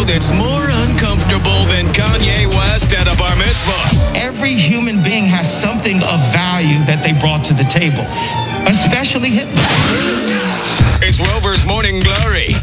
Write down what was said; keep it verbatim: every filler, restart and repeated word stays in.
that's more uncomfortable than Kanye West at a bar mitzvah. Every human being has something of value that they brought to the table, especially Hitler. It's Rover's Morning Glory